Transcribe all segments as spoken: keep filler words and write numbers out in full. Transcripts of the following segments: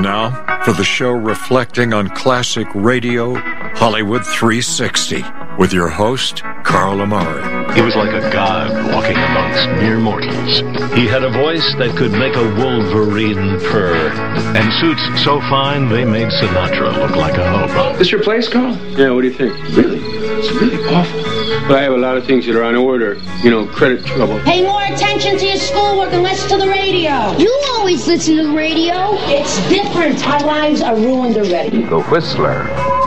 now, for the show reflecting on classic radio, Hollywood three sixty, with your host, Carl Amari. He was like a god walking amongst mere mortals. He had a voice that could make a wolverine purr, and suits so fine they made Sinatra look like a hobo. This your place, Carl? Yeah, what do you think? Really? It's really awful. But I have a lot of things that are on order. You know, credit trouble. Pay more attention to your schoolwork and less to the radio. You always listen to the radio. It's different. Our lives are ruined already. The Whistler.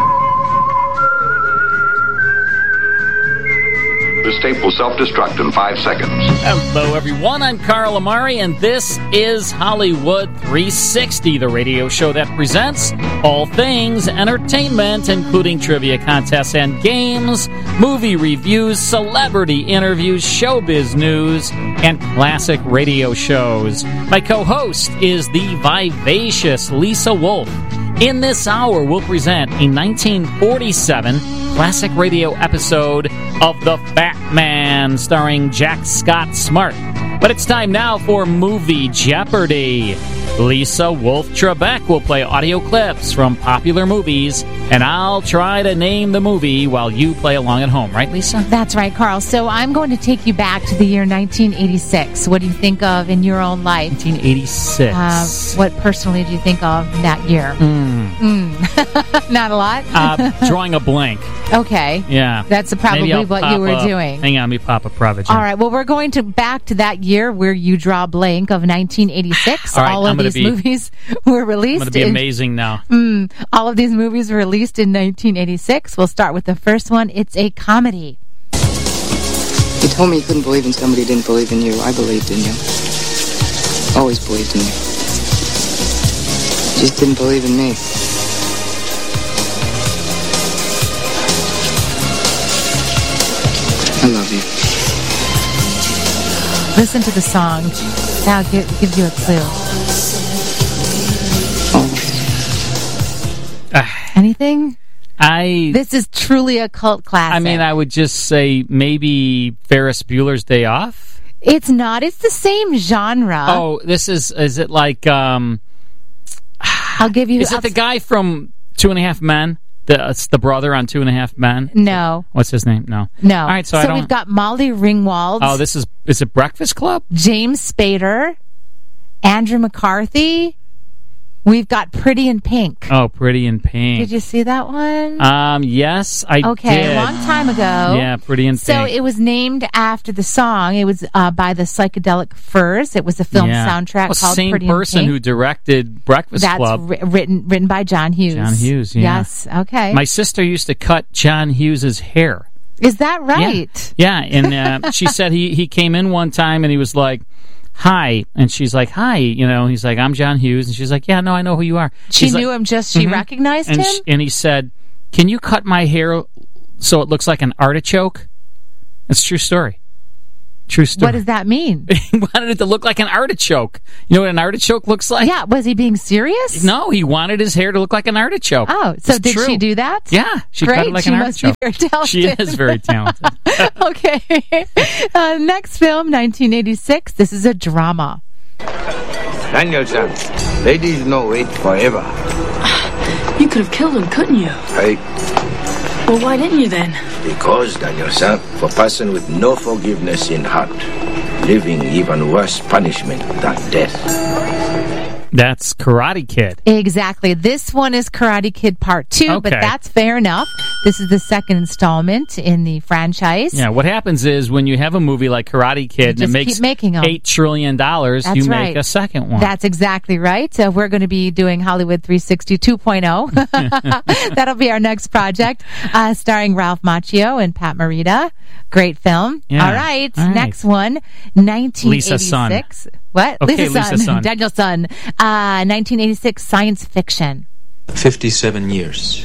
This tape will self-destruct in five seconds. Hello, everyone. I'm Carl Amari, and this is Hollywood three sixty, the radio show that presents all things entertainment, including trivia contests and games, movie reviews, celebrity interviews, showbiz news, and classic radio shows. My co-host is the vivacious Lisa Wolf. In this hour, we'll present a nineteen forty-seven classic radio episode of The Fat Man, starring Jack Scott Smart. But it's time now for Movie Jeopardy! Lisa Wolf Trebek will play audio clips from popular movies, and I'll try to name the movie while you play along at home. Right, Lisa? That's right, Carl. So I'm going to take you back to the year nineteen eighty-six. What do you think of in your own life? nineteen eighty-six. Uh, what personally do you think of that year? Mm. Mm. Not a lot? uh, drawing a blank. Okay. Yeah. That's probably what you were a, doing. Hang on, let me pop a Provigen. All right. Well, we're going to back to that year where you draw a blank of nineteen eighty-six. All right, all I'm of these be, movies were released. I'm going to be in, amazing now. Mm, all of these movies were released in nineteen eighty-six. We'll start with the first one. It's a comedy. You told me you couldn't believe in somebody who didn't believe in you. I believed in you. Always believed in you. You just didn't believe in me. I love you. Listen to the song. That gives you a clue. Uh, Anything? I. This is truly a cult classic. I mean, I would just say maybe Ferris Bueller's Day Off. It's not. It's the same genre. Oh, this is. Is it like? Um, I'll give you. Is I'll it the guy from Two and a Half Men? The, it's the brother on Two and a Half Men? No. What's his name? No. No. All right, so, so I don't... we've got Molly Ringwald. Oh, this is... Is it Breakfast Club? James Spader. Andrew McCarthy. We've got Pretty in Pink. Oh, Pretty in Pink. Did you see that one? Um, yes, I okay, did. Okay, a long time ago. Yeah, Pretty in Pink. So it was named after the song. It was uh, by the Psychedelic Furs. It was a film yeah. soundtrack well, called same Pretty person in Pink. who directed Breakfast That's Club. That's written written by John Hughes. John Hughes, yeah. Yes, okay. My sister used to cut John Hughes's hair. Is that right? Yeah, yeah. and uh, she said he, he came in one time and he was like, hi, and she's like, hi, you know, he's like, I'm John Hughes, and she's like, yeah, no, I know who you are. She he's knew like, him just, she mm-hmm. recognized and him? Sh- and he said, can you cut my hair so it looks like an artichoke? It's a true story. True story. What does that mean? He wanted it to look like an artichoke. You know what an artichoke looks like? Yeah, was he being serious? No, he wanted his hair to look like an artichoke. Oh, so it's did true. she do that? Yeah, she Great. cut it like she an must artichoke. Be very talented. She is very talented. Okay. Uh, next film, nineteen eighty-six. This is a drama. Danielson, ladies no wait forever. You could have killed him, couldn't you? Right. Well, why didn't you then? Because, Danielson, for person with no forgiveness in heart, living even worse punishment than death. That's Karate Kid. Exactly. This one is Karate Kid Part two, okay. but that's fair enough. This is the second installment in the franchise. Yeah, what happens is when you have a movie like Karate Kid and it makes eight trillion dollars, that's you right. make a second one. That's exactly right. So we're going to be doing Hollywood three sixty two point oh. That'll be our next project, uh, starring Ralph Macchio and Pat Morita. Great film. Yeah. All right. All right. Next one, nineteen eighty-six. Lisa Sun. What? Okay, Lisa, Lisa Sun. Sun. Daniel Sun. Uh, nineteen eighty-six science fiction. fifty-seven years.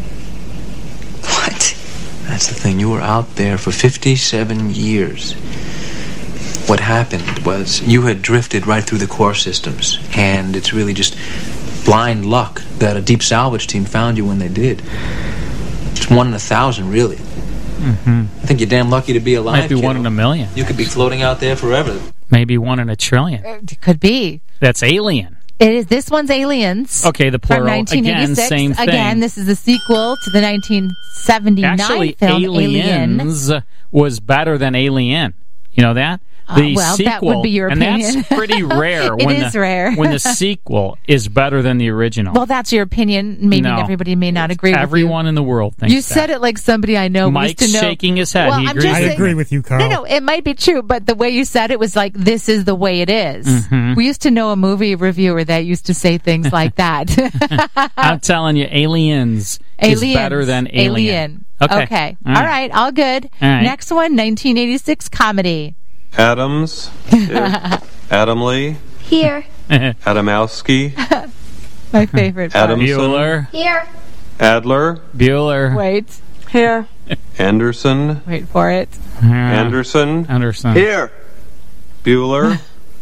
What? That's the thing. You were out there for fifty-seven years. What happened was you had drifted right through the core systems, and it's really just blind luck that a deep salvage team found you when they did. It's one in a thousand, really. Mm-hmm. I think you're damn lucky to be alive. Might be kiddo. one in a million. You could be floating out there forever. Maybe one in a trillion. It could be. That's Alien. It is. This one's Aliens. Okay, the plural. From nineteen eighty-six. Again, same thing. Again, this is a sequel to the nineteen seventy-nine Actually, film Aliens Alien. was better than Alien. You know that? The Uh, well, sequel, that would be your and opinion. that's pretty rare. It when is the, rare. when the sequel is better than the original. Well, that's your opinion. Maybe No. everybody may not agree with you. Everyone in the world thinks You that. said it like somebody I know. Mike's used to know. shaking his head. Well, He I'm agrees just with saying- I agree with you, Carl. No, no, it might be true, but the way you said it was like, this is the way it is. Mhm. We used to know a movie reviewer that used to say things like that. I'm telling you, Aliens, is Aliens. better than Alien. Alien. Okay. Okay. All All right. right. All good. All right. Next one, nineteen eighty-six comedy. Adams. Here. Adam Lee. Here. Adamowski. My favorite part. Adamson. Bueller. Here. Adler. Bueller. Wait. Here. Anderson. Wait for it. Anderson. Anderson. Here. Bueller.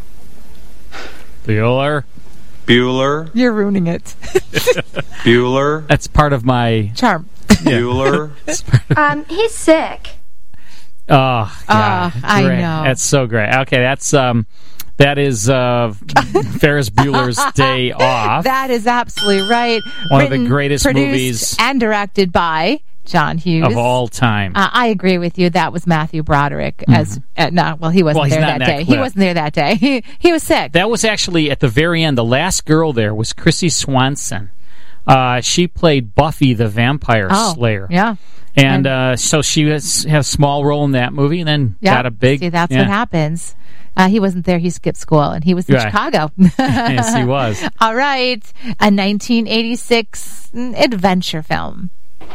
Bueller. Bueller. You're ruining it. Bueller. That's part of my charm. Bueller. Um, he's sick. Oh, God. Ah, I Great. know. That's so great. Okay, that's um, that is uh, Ferris Bueller's Day Off. That is absolutely right. One of the Written, greatest produced, movies and directed by John Hughes of all time. Uh, I agree with you. That was Matthew Broderick. Mm-hmm. As uh, no, well, he wasn't Well, he's there not that in that day. clip. He wasn't there that day. He he was sick. That was actually at the very end. The last girl there was Chrissy Swanson. Uh, she played Buffy the Vampire Oh, Slayer. yeah. And uh, so she was, had a small role in that movie and then Yeah. got a big... See, that's yeah. what happens. Uh, he wasn't there. He skipped school, and he was in Right. Chicago. Yes, he was. All right. A nineteen eighty-six adventure film.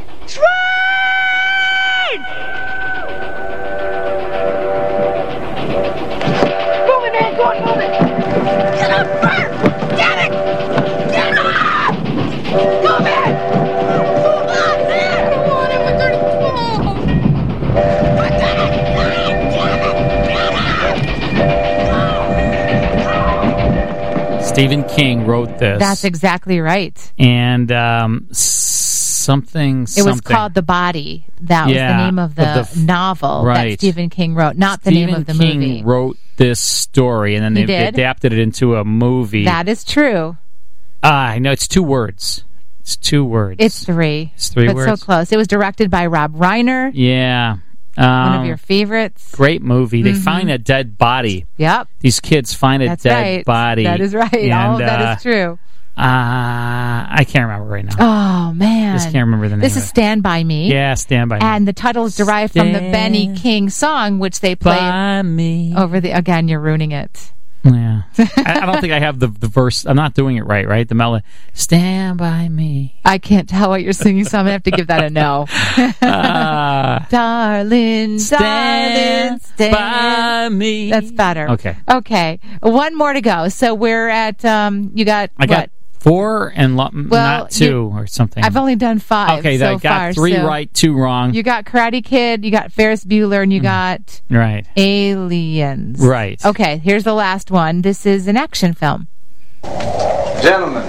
Move it, man. Go on, move it. Get up, Bert. Get it. Get up. Go, man. Move on, man. Come on, it was thirty. Stephen King wrote this. That's exactly right. And um, something, It something. was called The Body. That was Yeah, the name of the, of the f- novel right. that Stephen King wrote, not the Stephen name of the King movie. wrote this story, and then He they did? adapted it into a movie. That is true. Ah, I know, it's two words. It's two words. It's three. It's three but words. so close. It was directed by Rob Reiner, Yeah. one Um, of your favorites. Great movie. They Mhm. find a dead body. Yep. These kids find a That's dead right. body. That is right. And, All of uh, that is true. Uh, I can't remember right now. Oh, man. Just can't remember the name This of is it. Stand By Me. Yeah, Stand By Me. And the title is derived from the Stand Benny King song, which they played By me. over the... Again, you're ruining it. Yeah. I, I don't think I have the, the verse. I'm not doing it right, right? The melody. Stand by me. I can't tell what you're singing, so I'm going to have to give that a no. Ah. Darling, darling, Stand stand by me. That's better. Okay. Okay. One more to go. So we're at, um, you got I what? got four and lo- Well, not two or something. I've only done five Okay, so I got far, three so right, two wrong. You got Karate Kid, you got Ferris Bueller, and you got Right. Aliens. Right. Okay, here's the last one. This is an action film. Gentlemen,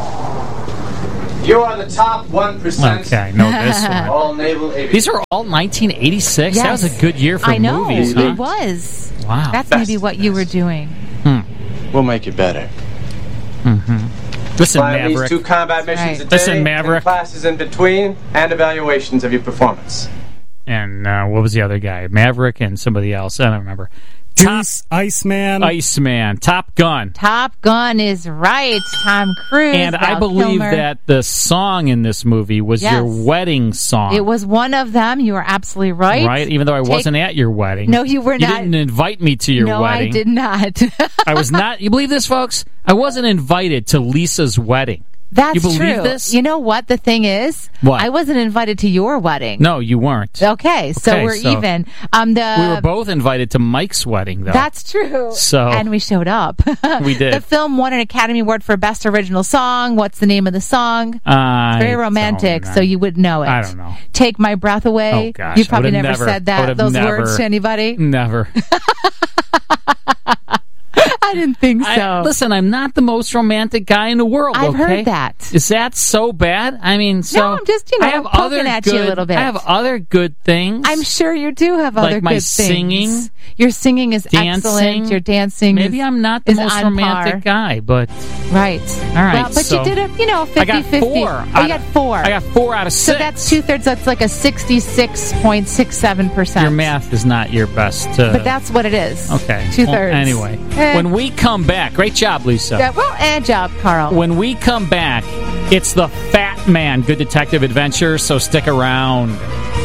you are the top one percent. Okay, I know this one. All naval aviation. These are all nineteen eighty-six? That was Yes. a good year for I know, movies, huh? it was. Wow. That's maybe what you were doing. Hmm. We'll make it better. Mm-hmm. Listen, Fly at least Maverick. two combat missions Right. a day, Listen, Maverick. and classes in between, and evaluations of your performance. And uh, what was the other guy? Maverick and somebody else. I don't remember. Goose, Iceman. Iceman. Top Gun. Top Gun is right. Tom Cruise. And I Val believe Kilmer. that the song in this movie was Yes. your wedding song. It was one of them. You are absolutely right. Right? Even though I Take- wasn't at your wedding. No, you were You not. didn't invite me to your no, wedding. I did not. I was not. You believe this, folks? I wasn't invited to Lisa's wedding. That's You believe true. this? You know what the thing is? What? I wasn't invited to your wedding. No, you weren't. Okay, so Okay, we're so even. Um, the we were both invited to Mike's wedding, though. That's true. So- and we showed up. We did. The film won an Academy Award for Best Original Song. What's the name of the song? I It's very romantic, don't know. so you would know it. I don't know. Take My Breath Away. Oh, gosh, You I probably would've never, never- said I that would've those never- words to anybody. Never. I didn't think so. I, listen, I'm not the most romantic guy in the world. I've okay? heard that. Is that so bad? I mean, so no, I'm just you know I have poking other at good, you a little bit. I have other good things. I'm sure you do have other like good my things. singing, your singing is dancing. excellent. Your dancing. Maybe is, I'm not the is most on romantic par. guy, but right. All right, well, but so you did it. You know, fifty I got fifty. four. Oh, you got four. I got four out of six. So that's two thirds. That's like a sixty-six point six seven percent. Your math is not your best. Uh, but that's what it is. Okay. Two Well, thirds. anyway, Eh. when we come back, great job, Lisa. Yeah, well, and job, Carl. When we come back, it's the Fat Man Good Detective Adventure, so stick around.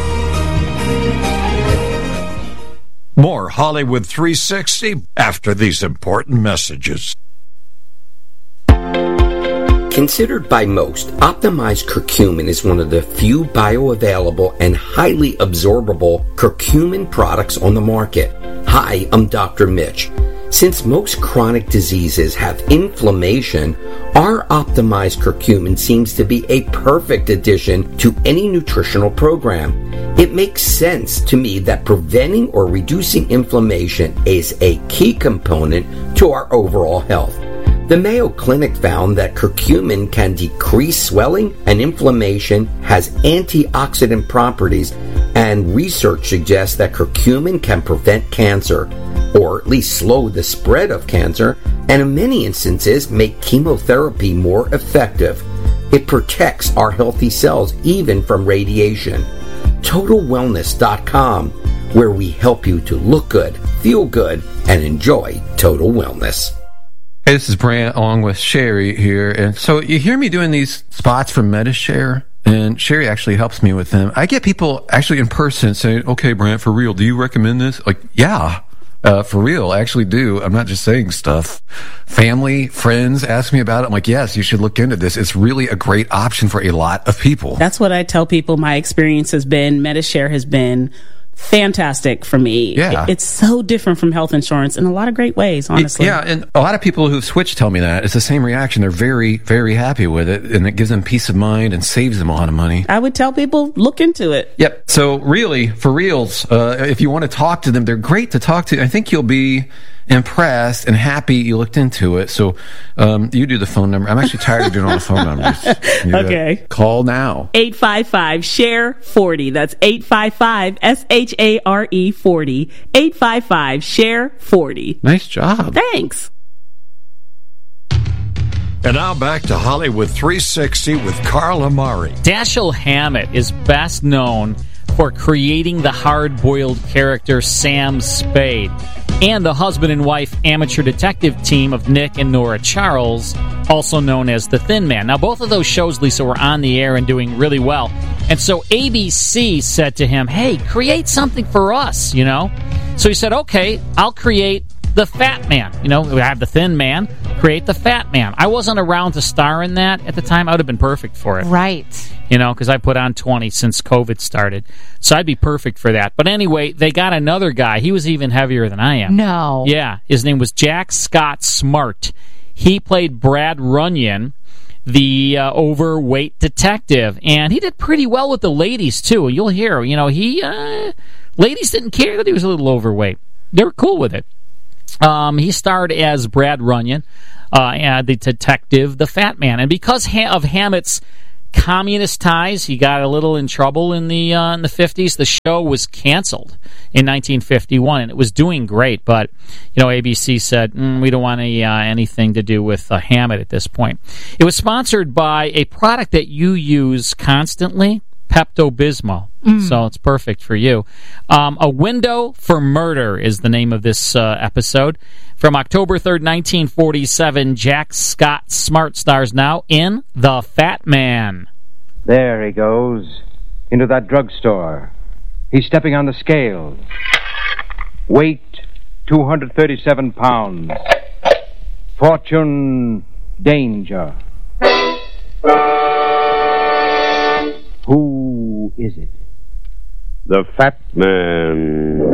More Hollywood three sixty after these important messages. Considered by most, optimized curcumin is one of the few bioavailable and highly absorbable curcumin products on the market. Hi, I'm Doctor Mitch. Since most chronic diseases have inflammation, our optimized curcumin seems to be a perfect addition to any nutritional program. It makes sense to me that preventing or reducing inflammation is a key component to our overall health. The Mayo Clinic found that curcumin can decrease swelling and inflammation, has antioxidant properties, and research suggests that curcumin can prevent cancer, or at least slow the spread of cancer, and in many instances make chemotherapy more effective. It protects our healthy cells even from radiation. Total Wellness dot com, where we help you to look good, feel good, and enjoy total wellness. Hey, this is Brant along with Sherry here. And so you hear me doing these spots for MediShare, and Sherry actually helps me with them. I get people actually in person saying, okay, Brant, for real, do you recommend this? Like, yeah, uh, for real, I actually do. I'm not just saying stuff. Family, friends ask me about it. I'm like, yes, you should look into this. It's really a great option for a lot of people. That's what I tell people my experience has been. MediShare has been fantastic for me. Yeah. It, it's so different from health insurance in a lot of great ways, honestly. Yeah, and a lot of people who've switched tell me that. It's the same reaction. They're very, very happy with it, and it gives them peace of mind and saves them a lot of money. I would tell people, look into it. Yep. So really, for reals, uh, if you want to talk to them, they're great to talk to. I think you'll be impressed and happy you looked into it. So um, you do the phone number. I'm actually tired of doing all the phone numbers. You Okay. gotta call now. eight five five, S H A R E, forty. That's eight five five, S H A R E, forty. eight five five, S H A R E, forty. Nice job. Thanks. And now back to Hollywood three sixty with Carl Amari. Dashiell Hammett is best known for creating the hard-boiled character Sam Spade and the husband and wife amateur detective team of Nick and Nora Charles, also known as The Thin Man. Now, both of those shows, Lisa, were on the air and doing really well. And so A B C said to him, hey, create something for us, you know? So he said, okay, I'll create the Fat Man. You know, we have the Thin Man, create the Fat Man. I wasn't around to star in that at the time. I would have been perfect for it. Right. You know, because I put on twenty since COVID started. So I'd be perfect for that. But anyway, they got another guy. He was even heavier than I am. No. Yeah. His name was Jack Scott Smart. He played Brad Runyon, the uh, overweight detective. And he did pretty well with the ladies, too. You'll hear, you know, he, uh, ladies didn't care that he was a little overweight. They were cool with it. Um, he starred as Brad Runyon, uh, and the detective, the Fat Man. And because ha- of Hammett's communist ties, he got a little in trouble in the uh, in the fifties. The show was canceled in nineteen fifty-one, and it was doing great. But you know, A B C said mm, we don't want any uh, anything to do with uh, Hammett at this point. It was sponsored by a product that you use constantly, Pepto-Bismol. Mm. So it's perfect for you. Um, A Window for Murder is the name of this uh, episode. From October third, nineteen forty-seven, Jack Scott Smart stars now in The Fat Man. There he goes, into that drugstore. He's stepping on the scale. Weight, two hundred thirty-seven pounds. Fortune, danger. Who is it? The Fat Man.